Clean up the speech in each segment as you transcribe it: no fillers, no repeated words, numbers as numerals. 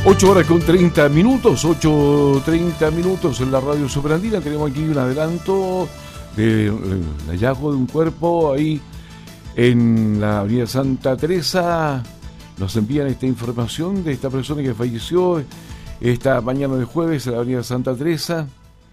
8:30, 8:30 en la radio Superandina. Tenemos aquí un adelanto del hallazgo de un cuerpo ahí en la avenida Santa Teresa. Nos envían esta información de esta persona que falleció esta mañana de jueves en la avenida Santa Teresa.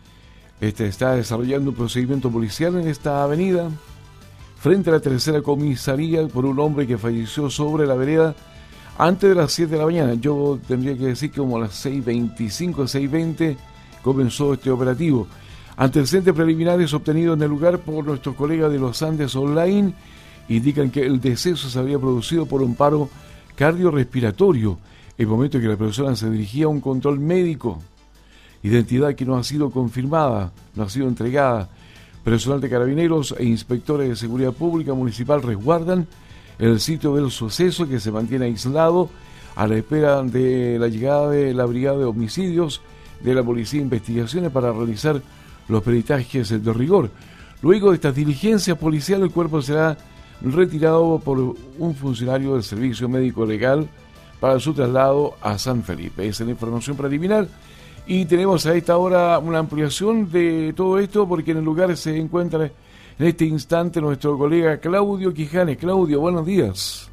Está desarrollando un procedimiento policial en esta avenida frente a la tercera comisaría por un hombre que falleció sobre la vereda antes de las 7 de la mañana. Yo tendría que decir que como a las 6:25, 6:20 comenzó este operativo. Antecedentes preliminares obtenidos en el lugar por nuestros colegas de los Andes Online indican que el deceso se había producido por un paro cardiorrespiratorio en el momento en que la persona se dirigía a un control médico. Identidad que no ha sido confirmada, no ha sido entregada. Personal de Carabineros e inspectores de Seguridad Pública Municipal resguardan el sitio del suceso, que se mantiene aislado a la espera de la llegada de la Brigada de Homicidios de la Policía de Investigaciones para realizar los peritajes de rigor. Luego de estas diligencias policiales, el cuerpo será retirado por un funcionario del Servicio Médico Legal para su traslado a San Felipe. Esa es la información preliminar. Y tenemos a esta hora una ampliación de todo esto, porque en el lugar se encuentra en este instante nuestro colega Claudio Quijanes. Claudio, buenos días.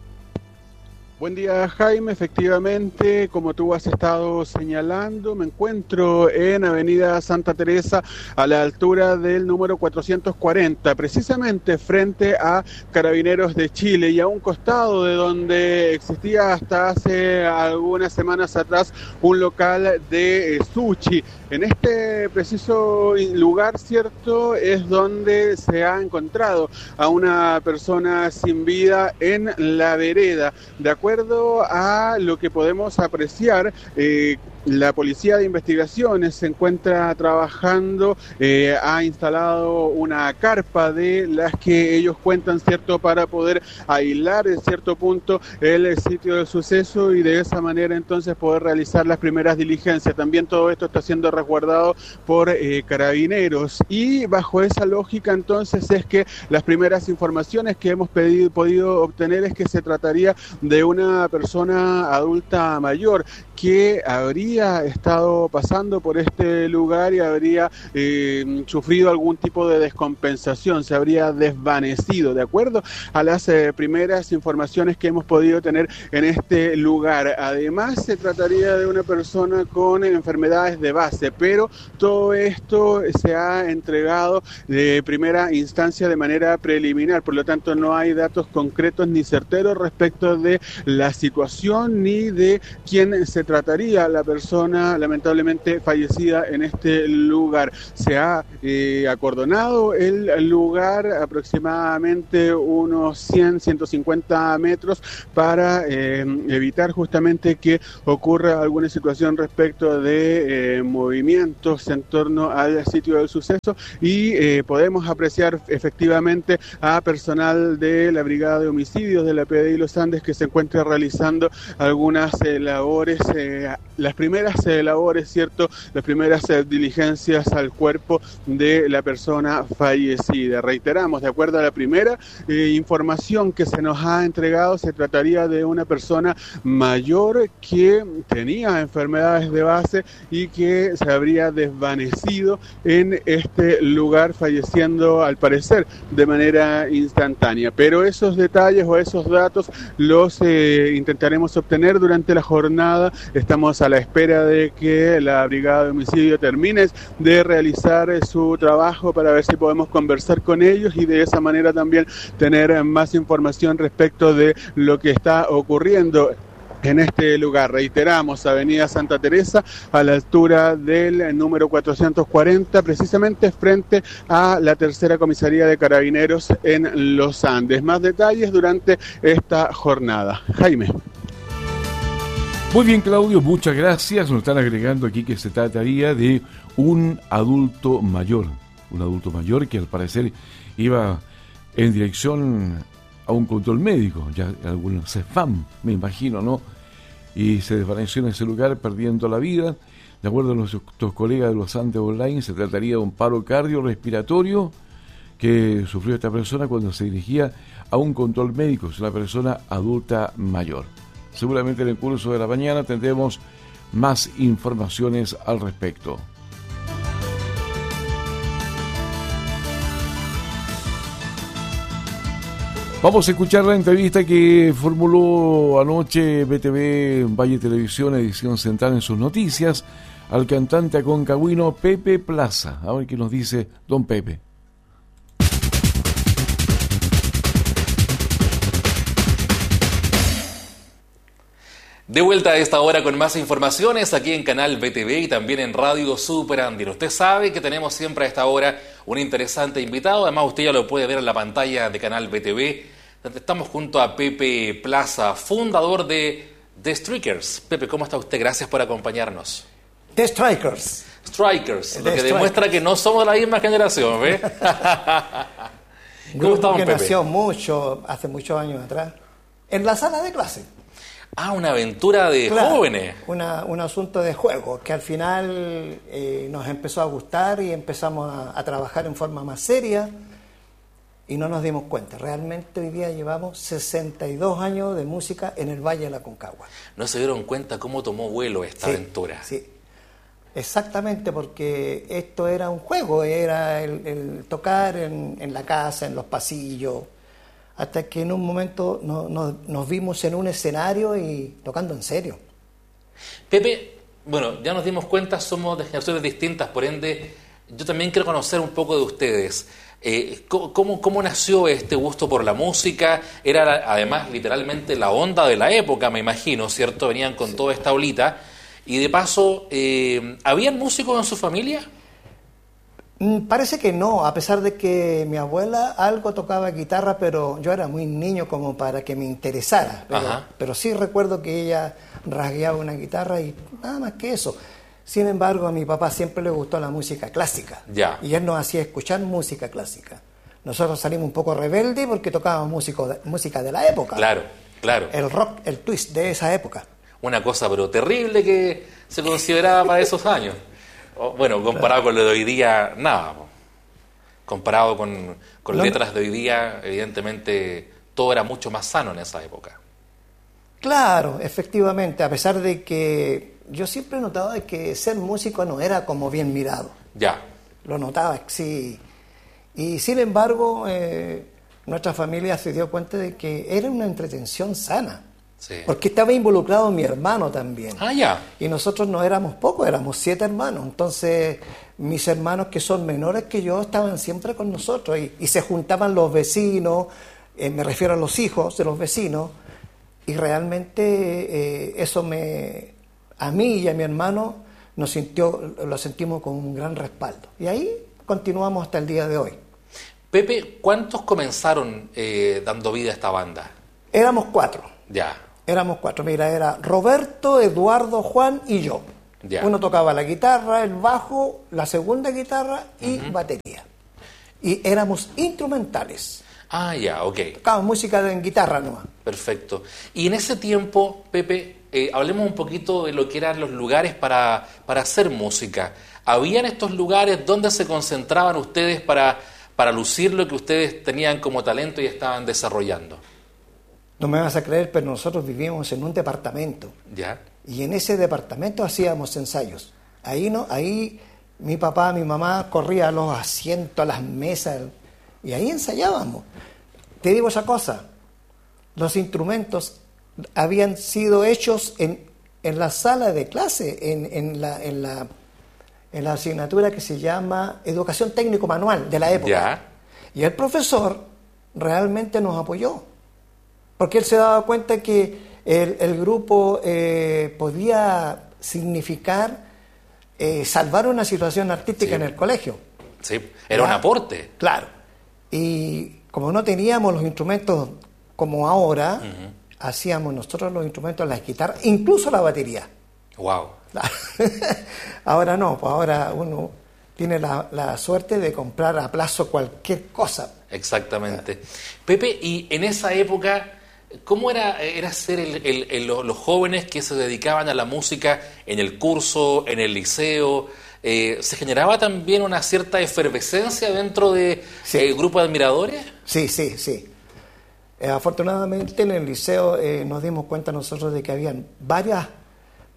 Buen día, Jaime. Efectivamente, como tú has estado señalando, me encuentro en Avenida Santa Teresa a la altura del número 440, precisamente frente a Carabineros de Chile y a un costado de donde existía hasta hace algunas semanas atrás un local de sushi. En este preciso lugar, cierto, es donde se ha encontrado a una persona sin vida en la vereda. De acuerdo a lo que podemos apreciar, la Policía de Investigaciones se encuentra trabajando, ha instalado una carpa de las que ellos cuentan, cierto, para poder aislar en cierto punto el sitio del suceso y de esa manera entonces poder realizar las primeras diligencias. También todo esto está siendo resguardado por Carabineros, y bajo esa lógica entonces es que las primeras informaciones que hemos podido obtener es que se trataría de una persona adulta mayor que habría estado pasando por este lugar y habría sufrido algún tipo de descompensación, se habría desvanecido, de acuerdo a las primeras informaciones que hemos podido tener en este lugar. Además, se trataría de una persona con enfermedades de base, pero todo esto se ha entregado de primera instancia de manera preliminar, por lo tanto no hay datos concretos ni certeros respecto de la situación ni de quién se trataría la persona lamentablemente fallecida en este lugar. Se ha acordonado el lugar aproximadamente unos 150 metros para evitar justamente que ocurra alguna situación respecto de movimientos en torno al sitio del suceso, y podemos apreciar efectivamente a personal de la Brigada de Homicidios de la PDI Los Andes que se encuentra realizando algunas labores, las primeras labores, ¿cierto? Las primeras diligencias al cuerpo de la persona fallecida. Reiteramos, de acuerdo a la primera información que se nos ha entregado, se trataría de una persona mayor que tenía enfermedades de base y que se habría desvanecido en este lugar, falleciendo al parecer de manera instantánea. Pero esos detalles o esos datos los intentaremos obtener durante la jornada. Estamos a la espera de que la Brigada de Homicidio termine de realizar su trabajo para ver si podemos conversar con ellos y de esa manera también tener más información respecto de lo que está ocurriendo en este lugar. Reiteramos, Avenida Santa Teresa, a la altura del número 440, precisamente frente a la tercera comisaría de Carabineros en Los Andes. Más detalles durante esta jornada. Jaime. Muy bien, Claudio, muchas gracias. Nos están agregando aquí que se trataría de un adulto mayor que al parecer iba en dirección a un control médico, ya algunos CEFAM, me imagino, ¿no? Y se desvaneció en ese lugar perdiendo la vida. De acuerdo a nuestros colegas de los Andes Online, se trataría de un paro cardiorrespiratorio que sufrió esta persona cuando se dirigía a un control médico. Es una persona adulta mayor. Seguramente en el curso de la mañana tendremos más informaciones al respecto. Vamos a escuchar la entrevista que formuló anoche BTV Valle Televisión, edición central en sus noticias, al cantante aconcagüino Pepe Plaza. A ver qué nos dice don Pepe. De vuelta a esta hora con más informaciones aquí en Canal BTV y también en Radio Super Andino. Usted sabe que tenemos siempre a esta hora un interesante invitado, además usted ya lo puede ver en la pantalla de Canal BTV. Estamos junto a Pepe Plaza, fundador de The Strikers. Pepe, ¿cómo está usted? Gracias por acompañarnos. The Strikers. Strikers, lo que demuestra que no somos de la misma generación, ¿ve? ¿Cómo estamos, Pepe? Nació hace muchos años atrás, en la sala de clase. Ah, una aventura de jóvenes. Un asunto de juego que al final nos empezó a gustar y empezamos a trabajar en forma más seria y no nos dimos cuenta. Realmente hoy día llevamos 62 años de música en el Valle de la Aconcagua. ¿No se dieron cuenta cómo tomó vuelo esta aventura? Sí, exactamente, porque esto era un juego, era el tocar en la casa, en los pasillos, hasta que en un momento nos vimos en un escenario y tocando en serio. Pepe, bueno, ya nos dimos cuenta, somos de generaciones distintas, por ende, yo también quiero conocer un poco de ustedes. ¿Cómo nació este gusto por la música? Era además literalmente la onda de la época, me imagino, ¿cierto? Venían con toda esta olita. Y de paso, ¿habían músicos en su familia? Parece que no, a pesar de que mi abuela algo tocaba guitarra, pero yo era muy niño como para que me interesara. Pero sí recuerdo que ella rasgueaba una guitarra y nada más que eso. Sin embargo, a mi papá siempre le gustó la música clásica. Ya. Y él nos hacía escuchar música clásica. Nosotros salimos un poco rebeldes porque tocábamos música de la época. Claro, claro. El rock, el twist de esa época. Una cosa pero terrible que se consideraba para esos años. Bueno, comparado con lo de hoy día, nada. Comparado con letras de hoy día, evidentemente todo era mucho más sano en esa época. Claro, efectivamente, a pesar de que yo siempre he notado de que ser músico no era como bien mirado. Ya. Lo notaba, sí. Y sin embargo, nuestra familia se dio cuenta de que era una entretención sana. Sí. Porque estaba involucrado mi hermano también. Ah, ya. Y nosotros no éramos pocos, éramos 7 hermanos. Entonces, mis hermanos que son menores que yo estaban siempre con nosotros. Y se juntaban los vecinos, me refiero a los hijos de los vecinos. Y realmente eso a mí y a mi hermano lo sentimos con un gran respaldo. Y ahí continuamos hasta el día de hoy. Pepe, ¿cuántos comenzaron dando vida a esta banda? Éramos 4. Ya. Éramos 4, mira, era Roberto, Eduardo, Juan y yo. Ya. Uno tocaba la guitarra, el bajo, la segunda guitarra y batería. Y éramos instrumentales. Ah, ya, ok. Tocábamos música en guitarra nomás. Perfecto. Y en ese tiempo, Pepe, hablemos un poquito de lo que eran los lugares para hacer música. ¿Habían estos lugares donde se concentraban ustedes para lucir lo que ustedes tenían como talento y estaban desarrollando? No me vas a creer, pero nosotros vivíamos en un departamento. Ya. Y en ese departamento hacíamos ensayos. Ahí mi papá, mi mamá corría a los asientos, a las mesas, y ahí ensayábamos. Te digo esa cosa, los instrumentos habían sido hechos en la sala de clase, en la asignatura que se llama Educación Técnico Manual de la época. Ya. Y el profesor realmente nos apoyó. Porque él se daba cuenta que el grupo podía significar salvar una situación artística en el colegio. Sí, era un aporte. Claro. Y como no teníamos los instrumentos como ahora, hacíamos nosotros los instrumentos, las guitarras, incluso la batería. Wow. Ahora no, pues ahora uno tiene la suerte de comprar a plazo cualquier cosa. Exactamente. Pepe, y en esa época, ¿cómo era ser los jóvenes que se dedicaban a la música en el curso, en el liceo? ¿Se generaba también una cierta efervescencia dentro del grupo de admiradores? Sí. Afortunadamente en el liceo nos dimos cuenta nosotros de que habían varias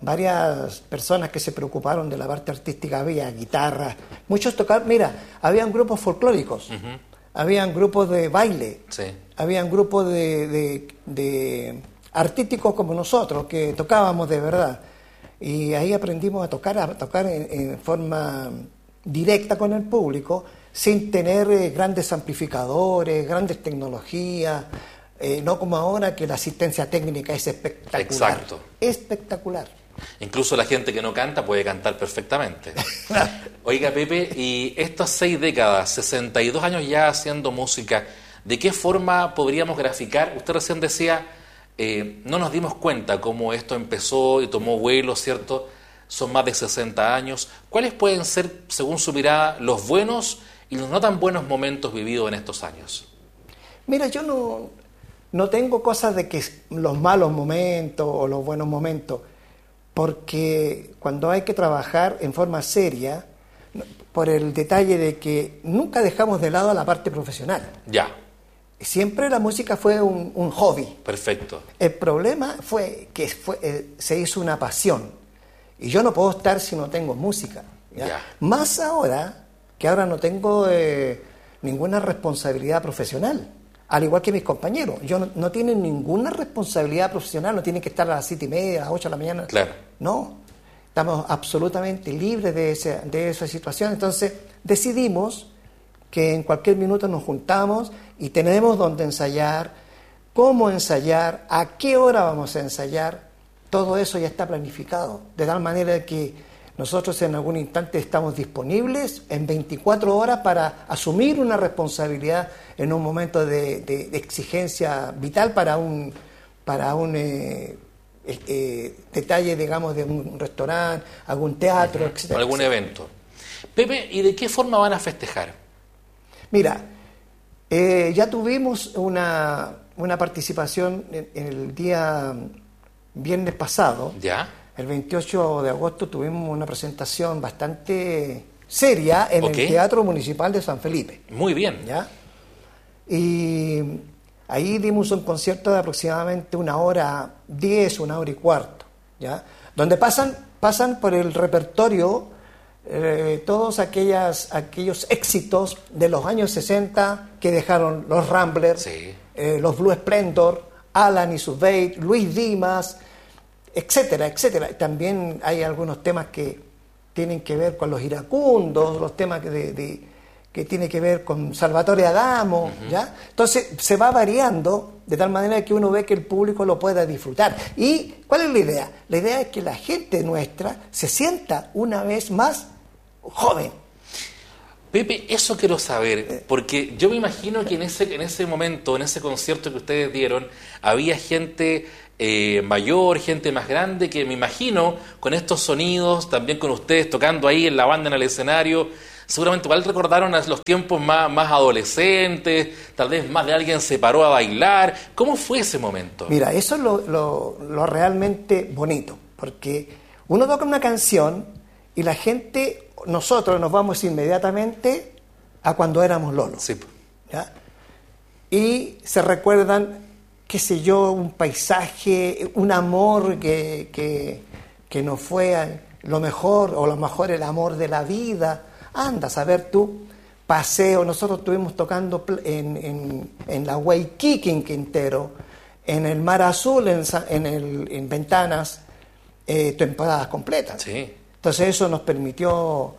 varias personas que se preocuparon de la parte artística, había guitarras, muchos tocaban, mira, habían grupos folclóricos, habían grupos de baile, habían grupos de artísticos como nosotros, que tocábamos de verdad. Y ahí aprendimos a tocar en forma directa con el público, sin tener grandes amplificadores, grandes tecnologías, no como ahora que la asistencia técnica es espectacular. Exacto. Espectacular. Incluso la gente que no canta puede cantar perfectamente. Oiga, Pepe, y estas 6 décadas, 62 años ya haciendo música, ¿de qué forma podríamos graficar? Usted recién decía, no nos dimos cuenta cómo esto empezó y tomó vuelo, ¿cierto? Son más de 60 años. ¿Cuáles pueden ser, según su mirada, los buenos y los no tan buenos momentos vividos en estos años? Mira, yo no tengo cosas de que los malos momentos o los buenos momentos, porque cuando hay que trabajar en forma seria, por el detalle de que nunca dejamos de lado la parte profesional. Ya. Siempre la música fue un hobby. Perfecto. El problema fue que se hizo una pasión. Y yo no puedo estar si no tengo música. ¿Ya? Ya. Más ahora, que ahora no tengo ninguna responsabilidad profesional. Al igual que mis compañeros. No tienen ninguna responsabilidad profesional, no tienen que estar a las 7:30, a las 8 de la mañana. Claro. No, estamos absolutamente libres de esa situación. Entonces decidimos que en cualquier minuto nos juntamos y tenemos donde ensayar, cómo ensayar, a qué hora vamos a ensayar. Todo eso ya está planificado, de tal manera que nosotros en algún instante estamos disponibles en 24 horas para asumir una responsabilidad en un momento de exigencia vital para un detalle, digamos, de un restaurante, algún teatro, etcétera. Algún evento. Pepe, ¿y de qué forma van a festejar? Mira, ya tuvimos una participación en el día viernes pasado. ¿Ya? El 28 de agosto tuvimos una presentación bastante seria en el Teatro Municipal de San Felipe. Muy bien. ¿Ya? Y ahí dimos un concierto de aproximadamente 1:10, 1:15, ¿ya? Donde pasan por el repertorio todos aquellos éxitos de los años 60 que dejaron los Ramblers, los Blue Splendor, Alan y sus Bait, Luis Dimas, etcétera, etcétera. También hay algunos temas que tienen que ver con los iracundos, los temas que tienen que ver con Salvatore Adamo, ¿ya? Entonces se va variando de tal manera que uno ve que el público lo pueda disfrutar. ¿Y cuál es la idea? La idea es que la gente nuestra se sienta una vez más joven. Pepe, eso quiero saber, porque yo me imagino que en ese momento, en ese concierto que ustedes dieron, había gente mayor, gente más grande, que me imagino con estos sonidos, también con ustedes tocando ahí en la banda en el escenario, seguramente igual recordaron los tiempos más adolescentes, tal vez más de alguien se paró a bailar. ¿Cómo fue ese momento? Mira, eso es lo realmente bonito, porque uno toca una canción y la gente, nosotros nos vamos inmediatamente a cuando éramos lolos. Sí. ¿Ya? Y se recuerdan, qué sé yo, un paisaje, un amor que nos fue lo mejor, o lo mejor el amor de la vida. Anda a saber tú, paseo. Nosotros estuvimos tocando en la Waikiki en Quintero, en el Mar Azul, en Ventanas, temporadas completas. Sí. Entonces eso nos permitió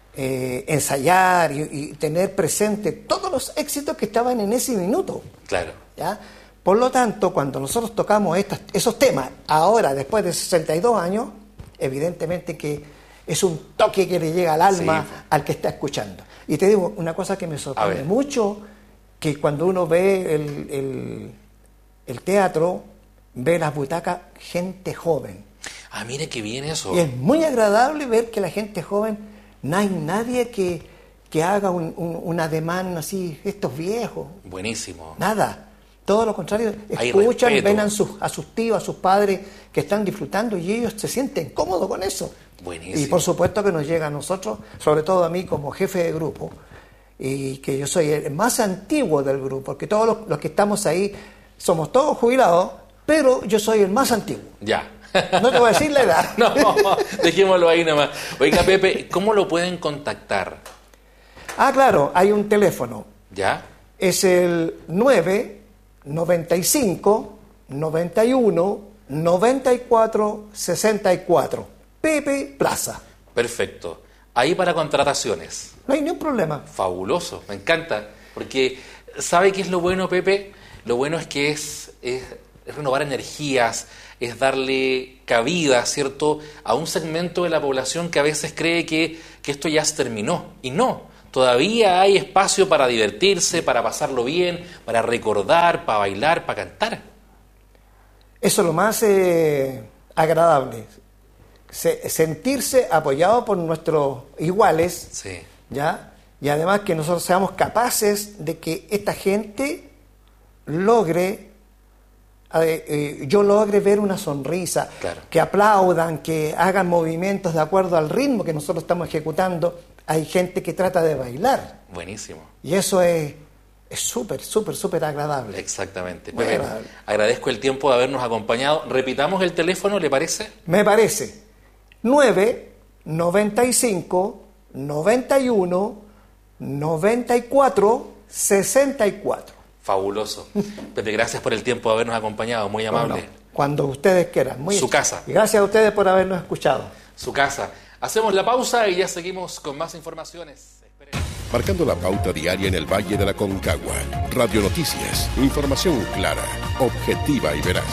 ensayar y tener presente todos los éxitos que estaban en ese minuto. Claro. ¿Ya? Por lo tanto, cuando nosotros tocamos esos temas, ahora, después de 62 años, evidentemente que es un toque que le llega al alma al que está escuchando. Y te digo una cosa que me sorprende mucho, que cuando uno ve el teatro, ve las butacas, gente joven. Ah, mire qué bien eso. Y es muy agradable ver que la gente joven, no hay nadie que haga un ademán así, estos viejos. Buenísimo. Nada. Todo lo contrario, Hay escuchan, respeto. ven a sus tíos, a sus padres que están disfrutando y ellos se sienten cómodos con eso. Buenísimo. Y por supuesto que nos llega a nosotros, sobre todo a mí como jefe de grupo, y que yo soy el más antiguo del grupo, porque todos los que estamos ahí somos todos jubilados, pero yo soy el más antiguo. Ya. No te voy a decir la edad. No, dejémoslo ahí nomás. Oiga, Pepe, ¿cómo lo pueden contactar? Ah, claro, hay un teléfono. ¿Ya? Es el 995 91 94 64. Pepe Plaza. Perfecto. Ahí para contrataciones. No hay ningún problema. Fabuloso, me encanta. Porque, ¿sabe qué es lo bueno, Pepe? Lo bueno es que es renovar energías, es darle cabida, ¿cierto?, a un segmento de la población que a veces cree que esto ya se terminó. Y no, todavía hay espacio para divertirse, para pasarlo bien, para recordar, para bailar, para cantar. Eso es lo más agradable. Sentirse apoyado por nuestros iguales, Sí. ¿ya? Y además que nosotros seamos capaces de que esta gente logre, yo logre ver una sonrisa, Claro. que aplaudan, que hagan movimientos de acuerdo al ritmo que nosotros estamos ejecutando. Hay gente que trata de bailar Buenísimo. y eso es súper, súper, súper agradable. Exactamente. Muy Pepe, agradable. agradezco el tiempo de habernos acompañado. Repitamos el teléfono, ¿le parece? Me parece 995 91 94 64. Fabuloso. Pepe, gracias por el tiempo de habernos acompañado, muy amable. Bueno, cuando ustedes quieran. Su casa. Y gracias a ustedes por habernos escuchado. Su casa. Hacemos la pausa y ya seguimos con más informaciones. Esperen. Marcando la pauta diaria en el Valle de la Concagua. Radio Noticias. Información clara, objetiva y veraz.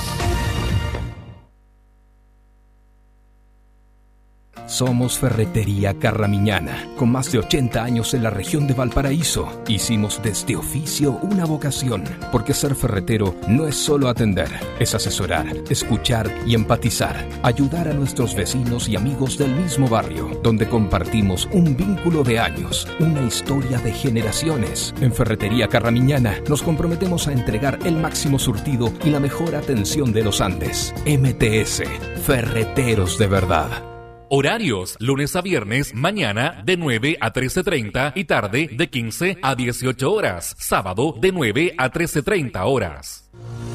Somos Ferretería Carramiñana, con más de 80 años en la región de Valparaíso. Hicimos de este oficio una vocación, porque ser ferretero no es solo atender, es asesorar, escuchar y empatizar, ayudar a nuestros vecinos y amigos del mismo barrio, donde compartimos un vínculo de años, una historia de generaciones. En Ferretería Carramiñana nos comprometemos a entregar el máximo surtido y la mejor atención de los Andes. MTS, Ferreteros de verdad. Horarios, lunes a viernes, mañana de 9 a 13:30 y tarde de 15 a 18 horas. Sábado de 9 a 13:30 horas.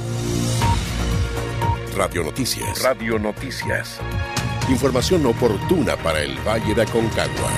Radio Noticias. Radio Noticias. Información oportuna para el Valle de Aconcagua.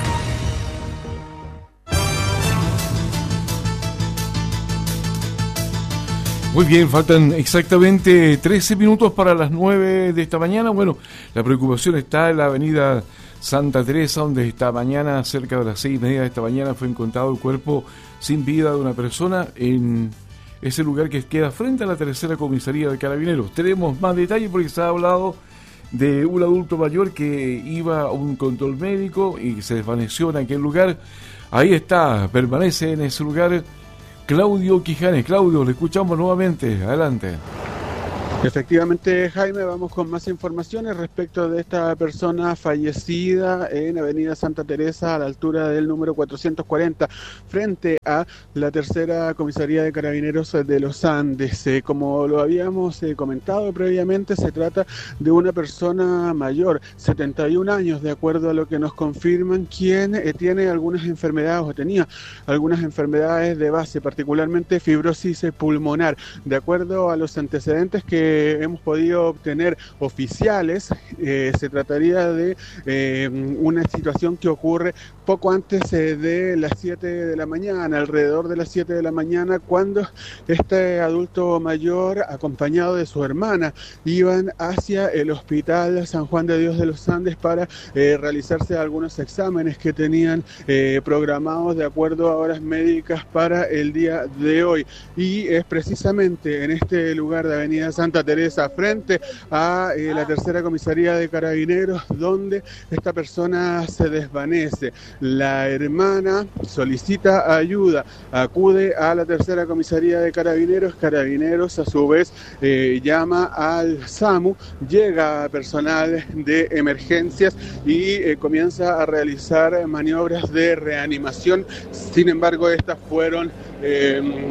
Muy bien, faltan exactamente 13 minutos para las 9 de esta mañana. Bueno, la preocupación está en la avenida Santa Teresa, donde esta mañana, cerca de las 6:30 de esta mañana, fue encontrado el cuerpo sin vida de una persona en ese lugar que queda frente a la tercera comisaría de Carabineros. Tenemos más detalles porque se ha hablado de un adulto mayor que iba a un control médico y se desvaneció en aquel lugar. Ahí está, permanece en ese lugar Claudio Quijanes. Claudio, le escuchamos nuevamente. Adelante. Efectivamente, Jaime, vamos con más informaciones respecto de esta persona fallecida en Avenida Santa Teresa, a la altura del número 440, frente a la tercera comisaría de Carabineros de los Andes. Como lo habíamos comentado previamente, se trata de una persona mayor, 71 años, de acuerdo a lo que nos confirman, quien tiene algunas enfermedades o tenía algunas enfermedades de base, particularmente fibrosis pulmonar. De acuerdo a los antecedentes que hemos podido obtener oficiales, se trataría de una situación que ocurre poco antes de las 7 de la mañana, alrededor de las 7 de la mañana, cuando este adulto mayor, acompañado de su hermana, iban hacia el Hospital San Juan de Dios de los Andes para realizarse algunos exámenes que tenían programados de acuerdo a horas médicas para el día de hoy. Y es precisamente en este lugar de Avenida Santa Teresa, frente a la tercera comisaría de Carabineros, donde esta persona se desvanece. La hermana solicita ayuda, acude a la tercera comisaría de Carabineros. Carabineros a su vez llama al SAMU, llega personal de emergencias y comienza a realizar maniobras de reanimación. Sin embargo, estas fueron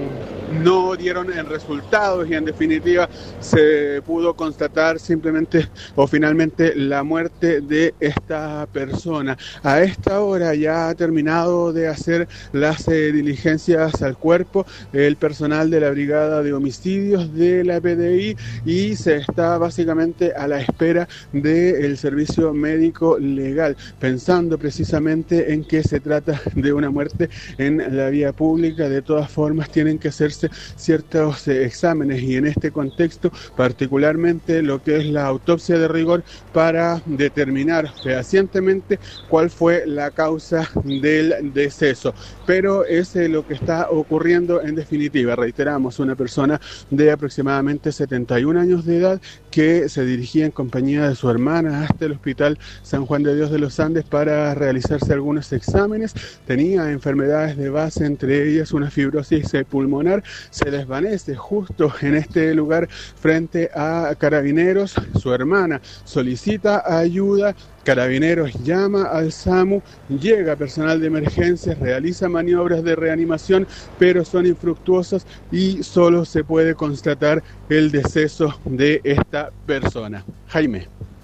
no dieron resultados y en definitiva se pudo constatar simplemente o finalmente la muerte de esta persona. A esta hora ya ha terminado de hacer las diligencias al cuerpo el personal de la Brigada de Homicidios de la PDI y se está básicamente a la espera del servicio médico legal, pensando precisamente en que se trata de una muerte en la vía pública. De todas formas tienen que hacerse ciertos exámenes y en este contexto particularmente lo que es la autopsia de rigor para determinar fehacientemente cuál fue la causa del deceso, pero es lo que está ocurriendo en definitiva. Reiteramos, una persona de aproximadamente 71 años de edad que se dirigía en compañía de su hermana hasta el Hospital San Juan de Dios de los Andes para realizarse algunos exámenes. Tenía enfermedades de base, entre ellas una fibrosis pulmonar. Se desvanece justo en este lugar frente a Carabineros. Su hermana solicita ayuda. Carabineros llama al SAMU, llega personal de emergencias, realiza maniobras de reanimación, pero son infructuosas y solo se puede constatar el deceso de esta persona. Jaime.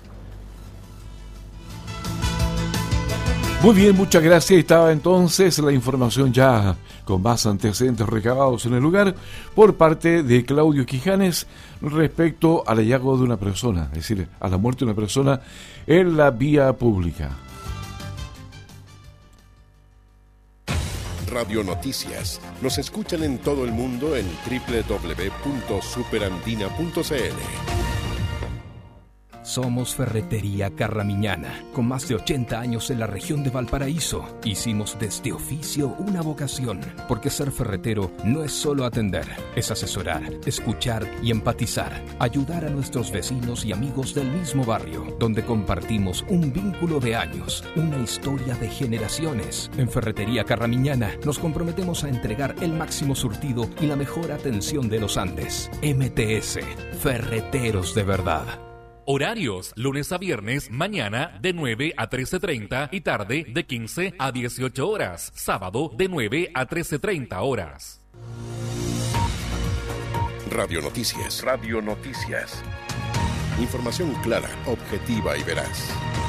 Muy bien, muchas gracias. Estaba entonces la información ya con más antecedentes recabados en el lugar por parte de Claudio Quijanes respecto al hallazgo de una persona, es decir, a la muerte de una persona en la vía pública. Radio Noticias. Nos escuchan en todo el mundo en www.superandina.cl. Somos Ferretería Carramiñana, con más de 80 años en la región de Valparaíso. Hicimos de este oficio una vocación, porque ser ferretero no es solo atender, es asesorar, escuchar y empatizar, ayudar a nuestros vecinos y amigos del mismo barrio, donde compartimos un vínculo de años, una historia de generaciones. En Ferretería Carramiñana nos comprometemos a entregar el máximo surtido y la mejor atención de los Andes. MTS, Ferreteros de verdad. Horarios, lunes a viernes, mañana de 9 a 13:30 y tarde de 15 a 18 horas. Sábado de 9 a 13:30 horas. Radio Noticias. Radio Noticias. Información clara, objetiva y veraz.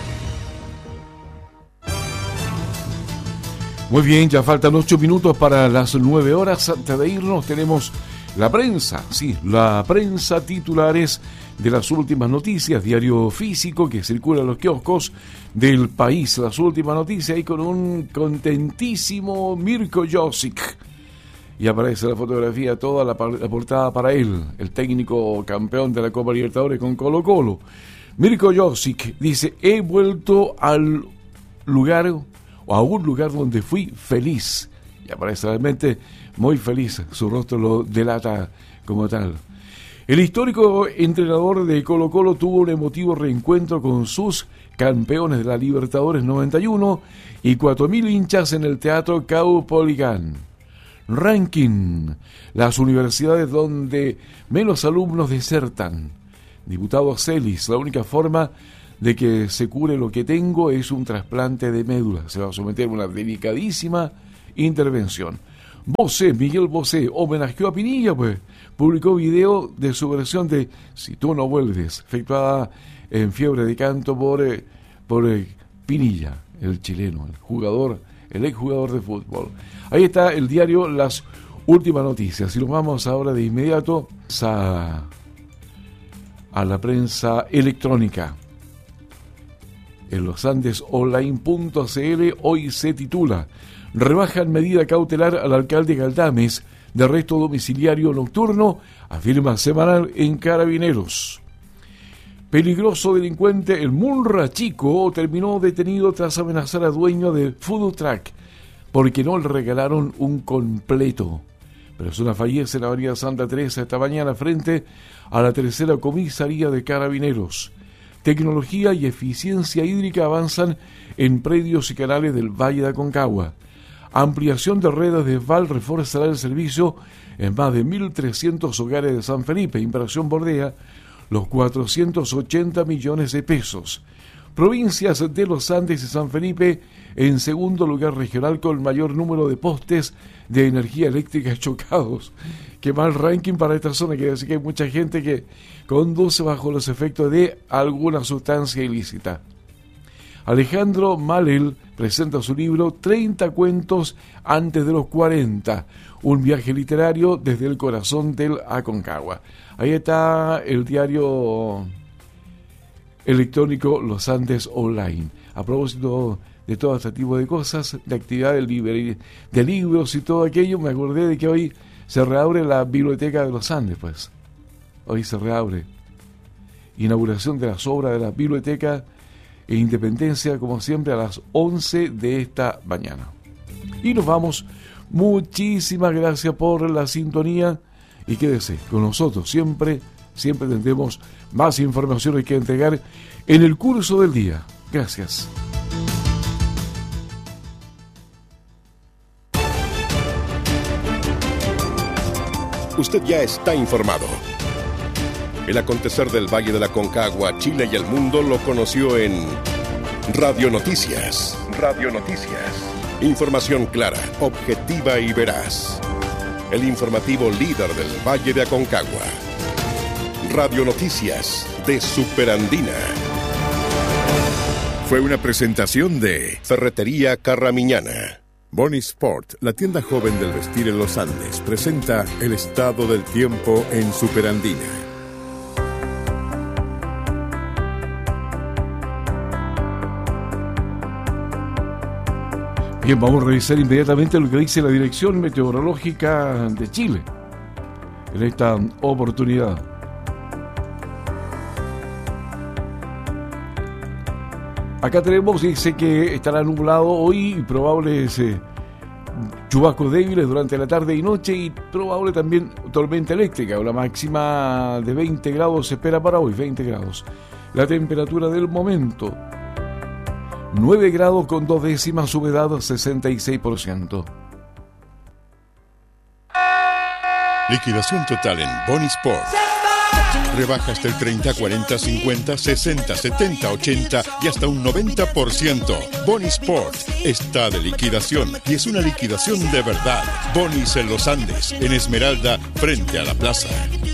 Muy bien, ya faltan 8 minutos para las 9 horas. Antes de irnos tenemos la prensa, sí, la prensa, titulares de las últimas noticias, diario físico que circula en los kioscos del país. Las últimas noticias ahí con un contentísimo Mirko Josic. Y aparece la fotografía, toda la portada para él, el técnico campeón de la Copa Libertadores con Colo-Colo. Mirko Josic dice: he vuelto al lugar, o a un lugar donde fui feliz. Y aparece realmente muy feliz, su rostro lo delata como tal. El histórico entrenador de Colo-Colo tuvo un emotivo reencuentro con sus campeones de la Libertadores 91 y 4.000 hinchas en el Teatro Caupolicán. Ranking: las universidades donde menos alumnos desertan. Diputado Celis: la única forma de que se cure lo que tengo es un trasplante de médula. Se va a someter a una delicadísima intervención. Bosé, Miguel Bosé, homenajeó a Pinilla, pues publicó video de su versión de Si tú no vuelves, efectuada en Fiebre de Canto por Pinilla, el chileno, el exjugador de fútbol. Ahí está el diario Las Últimas Noticias. Y nos vamos ahora de inmediato a la prensa electrónica. En losandesonline.cl hoy se titula: rebajan medida cautelar al alcalde Galdames de arresto domiciliario nocturno, afirma Semanal en Carabineros. Peligroso delincuente, el Munra Chico, terminó detenido tras amenazar a dueño de Food Truck porque no le regalaron un completo. Persona fallece en la avenida Santa Teresa esta mañana frente a la tercera comisaría de Carabineros. Tecnología y eficiencia hídrica avanzan en predios y canales del Valle de Aconcagua. Ampliación de redes de Val reforzará el servicio en más de 1.300 hogares de San Felipe. Inversión bordea los 480 millones de pesos. Provincias de los Andes y San Felipe en segundo lugar regional con mayor número de postes de energía eléctrica chocados. Qué mal ranking para esta zona, quiere decir que hay mucha gente que conduce bajo los efectos de alguna sustancia ilícita. Alejandro Malel presenta su libro 30 cuentos antes de los 40, un viaje literario desde el corazón del Aconcagua. Ahí está el diario electrónico Los Andes Online. A propósito de todo este tipo de cosas, de actividades de libros y todo aquello, me acordé de que hoy se reabre la Biblioteca de los Andes, pues. Hoy se reabre. Inauguración de las obras de la biblioteca e Independencia, como siempre, a las 11 de esta mañana. Y nos vamos. Muchísimas gracias por la sintonía y quédese con nosotros. Siempre tendremos más información que entregar en el curso del día. Gracias. Usted ya está informado. El acontecer del Valle de la Concagua, Chile y el mundo lo conoció en Radio Noticias. Radio Noticias. Información clara, objetiva y veraz. El informativo líder del Valle de Aconcagua. Radio Noticias de Superandina. Fue una presentación de Ferretería Carramiñana. Boni Sport, la tienda joven del vestir en los Andes, presenta el estado del tiempo en Superandina. Bien, vamos a revisar inmediatamente lo que dice la Dirección Meteorológica de Chile en esta oportunidad. Acá tenemos, dice que estará nublado hoy y probables chubascos débiles durante la tarde y noche y probable también tormenta eléctrica. Una máxima de 20 grados se espera para hoy, 20 grados. La temperatura del momento, 9 grados con 2 décimas, humedad 66%. Liquidación total en Boni Sport. Rebaja hasta el 30, 40, 50, 60, 70, 80 y hasta un 90%. Boni Sport está de liquidación y es una liquidación de verdad. Bonis en los Andes, en Esmeralda, frente a la plaza.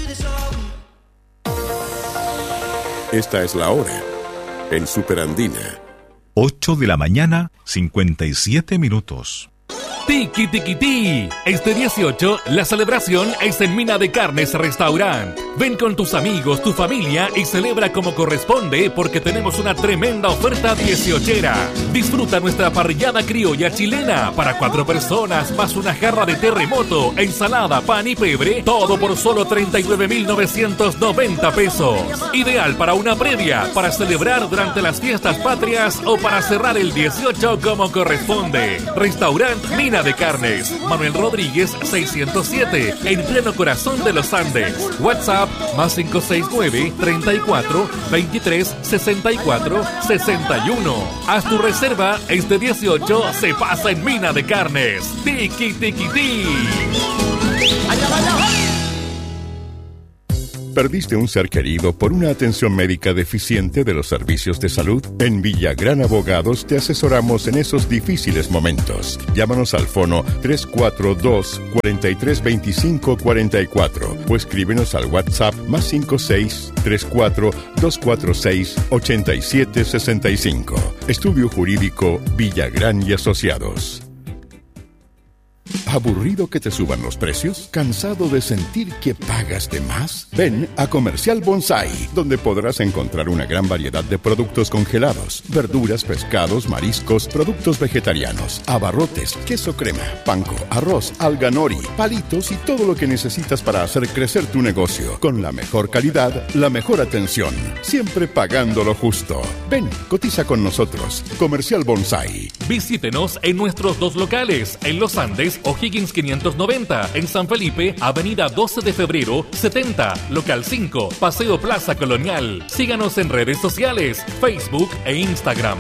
Esta es la hora en Superandina. 8 de la mañana, 57 minutos. Tiki Tiki Ti. Este 18, la celebración es en Mina de Carnes Restaurant. Ven con tus amigos, tu familia y celebra como corresponde porque tenemos una tremenda oferta 18era. Disfruta nuestra parrillada criolla chilena para 4 personas más una jarra de terremoto, ensalada, pan y pebre, todo por solo 39.990 pesos. Ideal para una previa, para celebrar durante las fiestas patrias o para cerrar el 18 como corresponde. Restaurant Mina de Carnes, Manuel Rodríguez 607, en pleno corazón de los Andes. WhatsApp más 569 34 23 64 61. Haz tu reserva, este 18 se pasa en Mina de Carnes. Tiki Tiki Ti. ¿Perdiste un ser querido por una atención médica deficiente de los servicios de salud? En Villagrán Abogados te asesoramos en esos difíciles momentos. Llámanos al fono 342-4325-44 o escríbenos al WhatsApp más 5634-246-8765. Estudio Jurídico Villagrán y Asociados. ¿Aburrido que te suban los precios? ¿Cansado de sentir que pagas de más? Ven a Comercial Bonsai, donde podrás encontrar una gran variedad de productos congelados, verduras, pescados, mariscos, productos vegetarianos, abarrotes, queso crema, panko, arroz, alga nori, palitos y todo lo que necesitas para hacer crecer tu negocio. Con la mejor calidad, la mejor atención, siempre pagando lo justo. Ven, cotiza con nosotros. Comercial Bonsai. Visítenos en nuestros 2 locales, en Los Andes, O'Higgins 590, en San Felipe, Avenida 12 de Febrero 70, Local 5, Paseo Plaza Colonial. Síganos en redes sociales, Facebook e Instagram.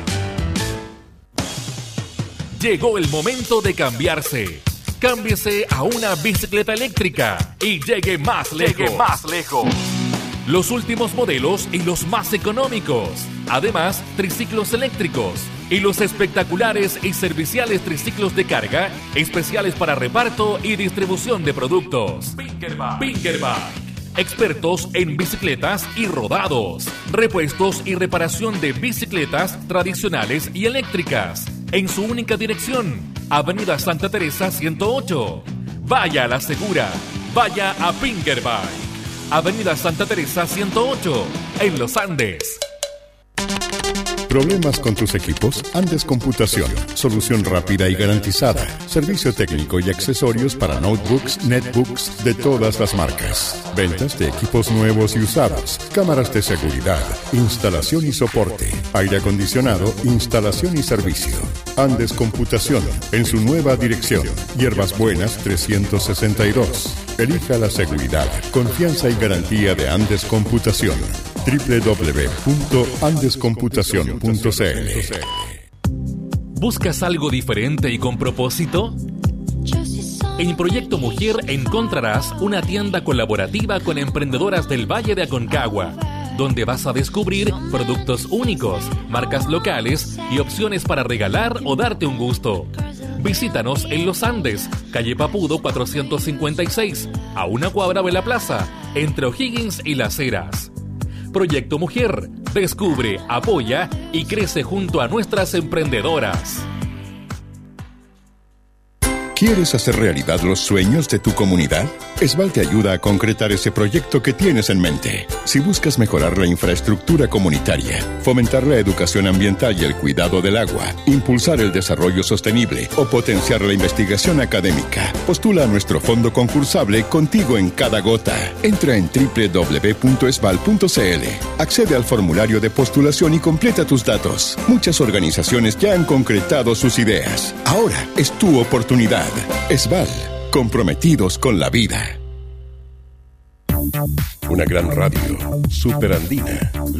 Llegó el momento de cambiarse. Cámbiese a una bicicleta eléctrica y llegue más lejos. los últimos modelos y los más económicos. Además, triciclos eléctricos y los espectaculares y serviciales triciclos de carga, especiales para reparto y distribución de productos. Pinkerbike. Expertos en bicicletas y rodados, repuestos y reparación de bicicletas tradicionales y eléctricas, en su única dirección, Avenida Santa Teresa 108. Vaya a la segura, vaya a Pinkerbike, Avenida Santa Teresa 108, en Los Andes. ¿Problemas con tus equipos? Andes Computación. Solución rápida y garantizada. Servicio técnico y accesorios para notebooks, netbooks de todas las marcas. Ventas de equipos nuevos y usados. Cámaras de seguridad. Instalación y soporte. Aire acondicionado, instalación y servicio. Andes Computación. En su nueva dirección. Hierbas Buenas 362. Elija la seguridad, confianza y garantía de Andes Computación. www.andescomputacion.cl. ¿Buscas algo diferente y con propósito? En Proyecto Mujer encontrarás una tienda colaborativa con emprendedoras del Valle de Aconcagua, donde vas a descubrir productos únicos, marcas locales y opciones para regalar o darte un gusto. Visítanos en Los Andes, calle Papudo 456, a una cuadra de la plaza, entre O'Higgins y Las Heras. Proyecto Mujer, descubre, apoya y crece junto a nuestras emprendedoras. ¿Quieres hacer realidad los sueños de tu comunidad? Esval te ayuda a concretar ese proyecto que tienes en mente. Si buscas mejorar la infraestructura comunitaria, fomentar la educación ambiental y el cuidado del agua, impulsar el desarrollo sostenible o potenciar la investigación académica, postula a nuestro fondo concursable Contigo en Cada Gota. Entra en www.esval.cl, accede al formulario de postulación y completa tus datos. Muchas organizaciones ya han concretado sus ideas. Ahora es tu oportunidad. Esval, comprometidos con la vida. Una gran radio, superandina,